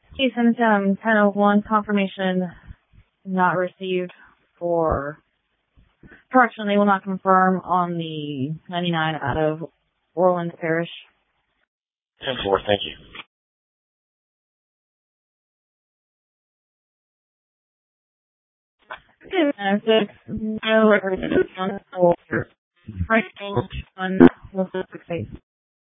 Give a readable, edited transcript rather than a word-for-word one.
Jason, 1001 confirmation not received for correction. They will not confirm on the 99 out of Orland Parish. 10-4, thank you. No records on right on 1 6 8.